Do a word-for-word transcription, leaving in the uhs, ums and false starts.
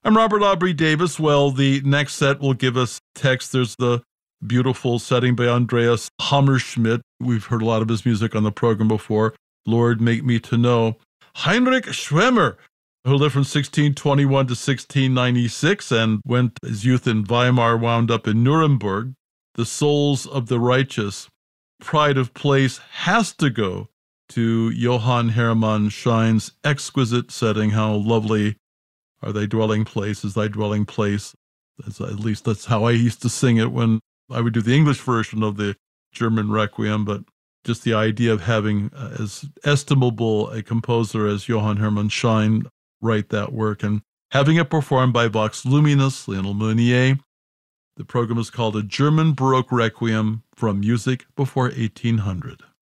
I'm Robert Aubrey Davis. Well, the next set will give us text. There's the beautiful setting by Andreas Hammerschmidt. We've heard a lot of his music on the program before. Lord, Make Me to Know. Heinrich Schwemmer, who lived from sixteen twenty-one to sixteen ninety-six and went his youth in Weimar, wound up in Nuremberg. The Souls of the Righteous. Pride of Place has to go to Johann Hermann Schein's exquisite setting. How lovely are thy dwelling place is thy dwelling place. That's, at least that's how I used to sing it when I would do the English version of the German Requiem, but just the idea of having uh, as estimable a composer as Johann Hermann Schein write that work and having it performed by Vox Luminis, Lionel Meunier. The program is called A German Baroque Requiem from Music Before eighteen hundred.